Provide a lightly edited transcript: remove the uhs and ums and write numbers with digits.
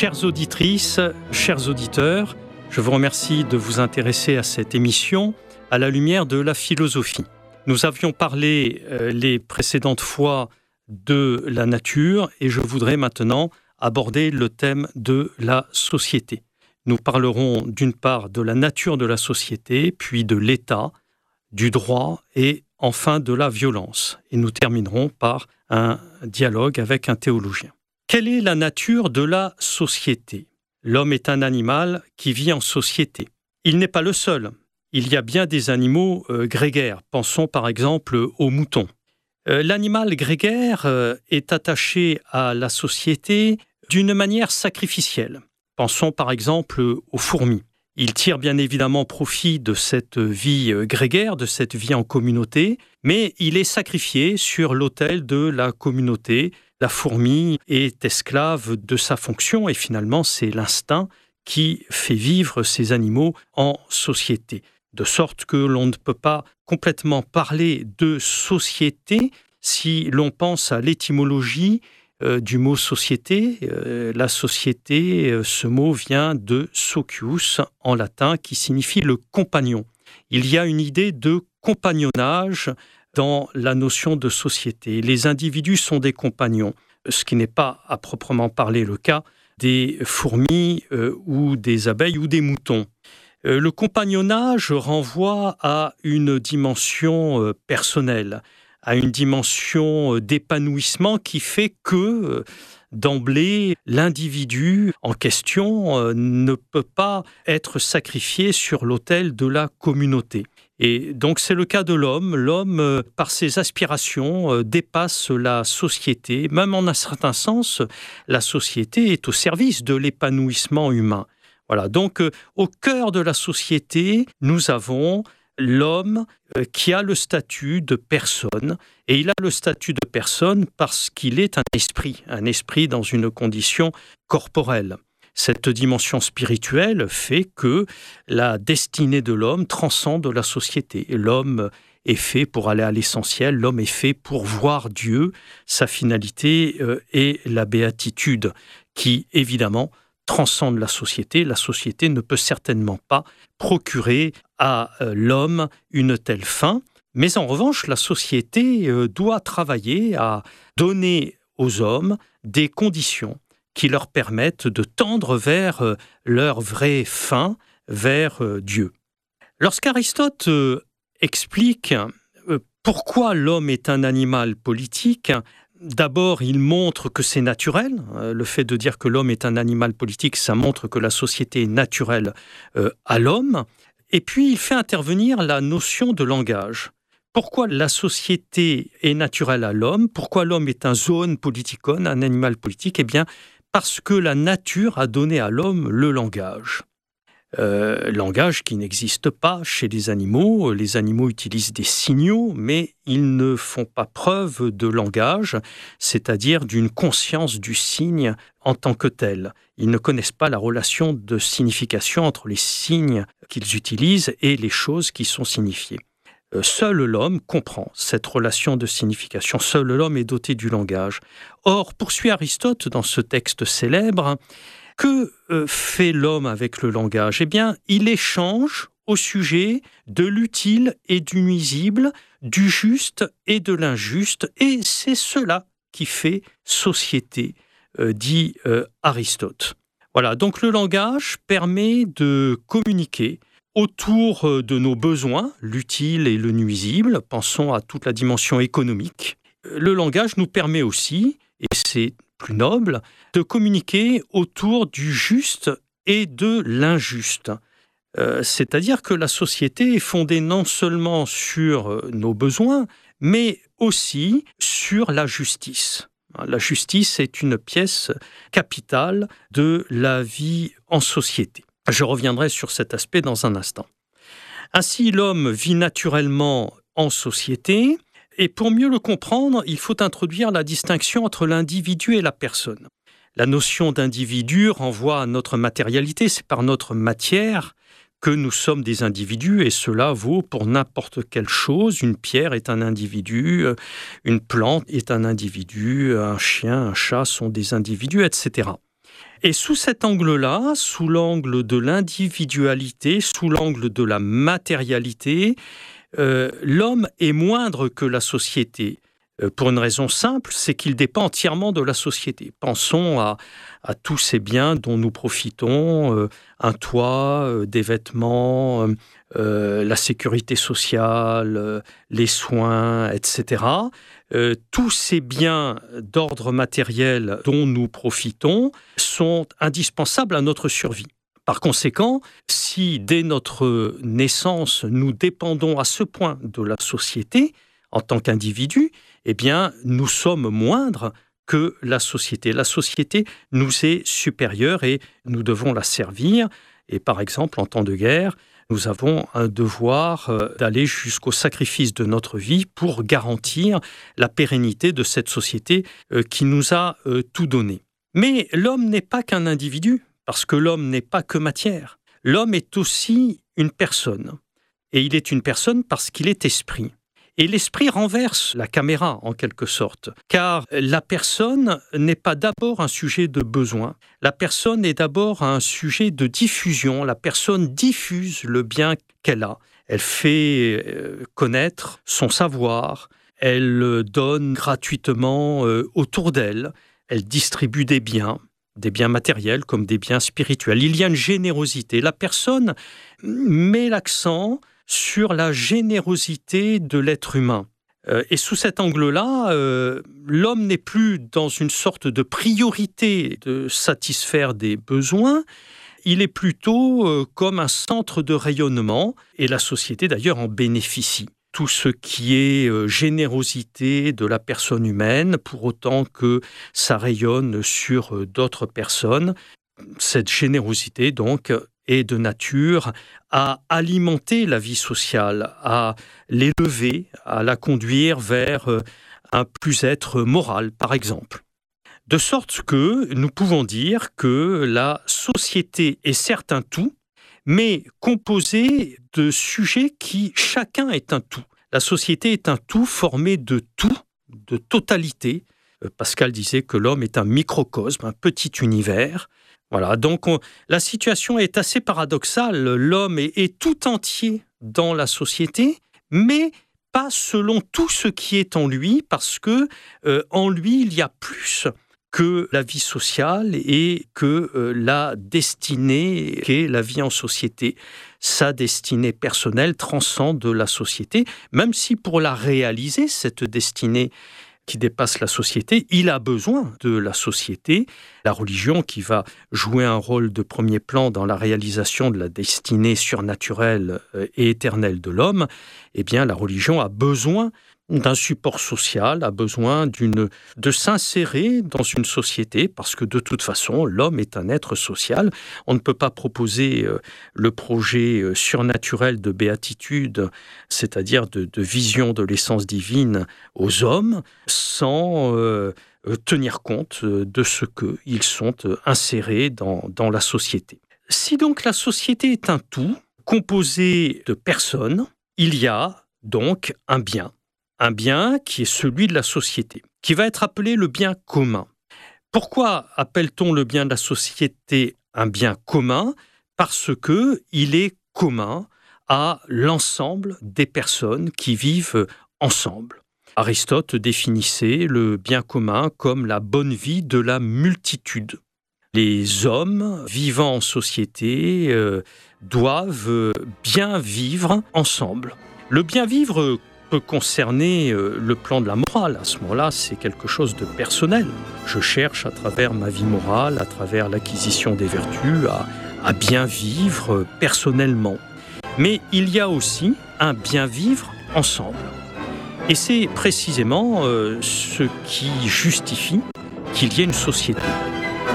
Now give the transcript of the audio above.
Chères auditrices, chers auditeurs, je vous remercie de vous intéresser à cette émission à la lumière de la philosophie. Nous avions parlé les précédentes fois de la nature et je voudrais maintenant aborder le thème de la société. Nous parlerons d'une part de la nature de la société, puis de l'État, du droit et enfin de la violence. Et nous terminerons par un dialogue avec un théologien. Quelle est la nature de la société ? L'homme est un animal qui vit en société. Il n'est pas le seul. Il y a bien des animaux grégaires. Pensons par exemple aux moutons. L'animal grégaire est attaché à la société d'une manière sacrificielle. Pensons par exemple aux fourmis. Il tire bien évidemment profit de cette vie grégaire, de cette vie en communauté, mais il est sacrifié sur l'autel de la communauté. La fourmi est esclave de sa fonction et finalement c'est l'instinct qui fait vivre ces animaux en société. De sorte que l'on ne peut pas complètement parler de société si l'on pense à l'étymologie du mot société. La société, ce mot vient de socius en latin qui signifie le compagnon. Il y a une idée de compagnonnage dans la notion de société. Les individus sont des compagnons, ce qui n'est pas à proprement parler le cas des fourmis ou des abeilles ou des moutons. Le compagnonnage renvoie à une dimension personnelle, à une dimension d'épanouissement qui fait que d'emblée, l'individu en question ne peut pas être sacrifié sur l'autel de la communauté. Et donc c'est le cas de l'homme. L'homme, par ses aspirations, dépasse la société. Même en un certain sens, la société est au service de l'épanouissement humain. Voilà, donc au cœur de la société, nous avons l'homme qui a le statut de personne. Et il a le statut de personne parce qu'il est un esprit dans une condition corporelle. Cette dimension spirituelle fait que la destinée de l'homme transcende la société. L'homme est fait pour aller à l'essentiel, l'homme est fait pour voir Dieu. Sa finalité est la béatitude qui, évidemment, transcende la société. La société ne peut certainement pas procurer à l'homme une telle fin. Mais en revanche, la société doit travailler à donner aux hommes des conditions qui leur permettent de tendre vers leur vraie fin, vers Dieu. Lorsqu'Aristote explique pourquoi l'homme est un animal politique, d'abord il montre que c'est naturel. Le fait de dire que l'homme est un animal politique, ça montre que la société est naturelle à l'homme. Et puis il fait intervenir la notion de langage. Pourquoi la société est naturelle à l'homme ? Pourquoi l'homme est un zoon politikon, un animal politique ? Eh bien, parce que la nature a donné à l'homme le langage. Langage qui n'existe pas chez les animaux. Les animaux utilisent des signaux, mais ils ne font pas preuve de langage, c'est-à-dire d'une conscience du signe en tant que tel. Ils ne connaissent pas la relation de signification entre les signes qu'ils utilisent et les choses qui sont signifiées. Seul l'homme comprend cette relation de signification. Seul l'homme est doté du langage. Or, poursuit Aristote dans ce texte célèbre, que fait l'homme avec le langage ? Eh bien, il échange au sujet de l'utile et du nuisible, du juste et de l'injuste, et c'est cela qui fait société, dit Aristote. Voilà, donc le langage permet de communiquer autour de nos besoins, l'utile et le nuisible. Pensons à toute la dimension économique. Le langage nous permet aussi, et c'est plus noble, de communiquer autour du juste et de l'injuste. C'est-à-dire que la société est fondée non seulement sur nos besoins, mais aussi sur la justice. La justice est une pièce capitale de la vie en société. Je reviendrai sur cet aspect dans un instant. Ainsi, l'homme vit naturellement en société, et pour mieux le comprendre, il faut introduire la distinction entre l'individu et la personne. La notion d'individu renvoie à notre matérialité, c'est par notre matière que nous sommes des individus, et cela vaut pour n'importe quelle chose. Une pierre est un individu, une plante est un individu, un chien, un chat sont des individus, etc. Et sous cet angle-là, sous l'angle de l'individualité, sous l'angle de la matérialité, l'homme est moindre que la société. Pour une raison simple, c'est qu'il dépend entièrement de la société. Pensons à tous ces biens dont nous profitons, un toit, des vêtements, la sécurité sociale, les soins, etc. Tous ces biens d'ordre matériel dont nous profitons sont indispensables à notre survie. Par conséquent, si dès notre naissance, nous dépendons à ce point de la société en tant qu'individu, eh bien, nous sommes moindres que la société. La société nous est supérieure et nous devons la servir. Et par exemple, en temps de guerre, nous avons un devoir d'aller jusqu'au sacrifice de notre vie pour garantir la pérennité de cette société qui nous a tout donné. Mais l'homme n'est pas qu'un individu, parce que l'homme n'est pas que matière. L'homme est aussi une personne. Et il est une personne parce qu'il est esprit. Et l'esprit renverse la caméra, en quelque sorte, car la personne n'est pas d'abord un sujet de besoin. La personne est d'abord un sujet de diffusion. La personne diffuse le bien qu'elle a. Elle fait connaître son savoir. Elle donne gratuitement autour d'elle. Elle distribue des biens matériels comme des biens spirituels. Il y a une générosité. La personne met l'accent sur la générosité de l'être humain. Et sous cet angle-là, l'homme n'est plus dans une sorte de priorité de satisfaire des besoins, il est plutôt comme un centre de rayonnement, et la société d'ailleurs en bénéficie. Tout ce qui est générosité de la personne humaine, pour autant que ça rayonne sur d'autres personnes, cette générosité donc est de nature à alimenter la vie sociale, à l'élever, à la conduire vers un plus-être moral, par exemple. De sorte que nous pouvons dire que la société est certes un tout, mais composé de sujets qui, chacun est un tout. La société est un tout formé de tout, de totalité. Pascal disait que l'homme est un microcosme, un petit univers. Voilà, donc la situation est assez paradoxale. L'homme est tout entier dans la société, mais pas selon tout ce qui est en lui, parce que en lui, il y a plus que la vie sociale et que la destinée qu'est la vie en société. Sa destinée personnelle transcende la société, même si pour la réaliser, cette destinée qui dépasse la société, il a besoin de la société. La religion, qui va jouer un rôle de premier plan dans la réalisation de la destinée surnaturelle et éternelle de l'homme, eh bien, la religion a besoin d'un support social, a besoin de s'insérer dans une société, parce que de toute façon, l'homme est un être social. On ne peut pas proposer le projet surnaturel de béatitude, c'est-à-dire de vision de l'essence divine aux hommes, sans tenir compte de ce qu'ils sont insérés dans la société. Si donc la société est un tout, composé de personnes, il y a donc un bien qui est celui de la société, qui va être appelé le bien commun. Pourquoi appelle-t-on le bien de la société un bien commun ? Parce qu'il est commun à l'ensemble des personnes qui vivent ensemble. Aristote définissait le bien commun comme la bonne vie de la multitude. Les hommes vivant en société doivent bien vivre ensemble. Le bien vivre peut concerner le plan de la morale. À ce moment-là, c'est quelque chose de personnel. Je cherche à travers ma vie morale, à travers l'acquisition des vertus, à bien vivre personnellement. Mais il y a aussi un bien vivre ensemble. Et c'est précisément ce qui justifie qu'il y ait une société.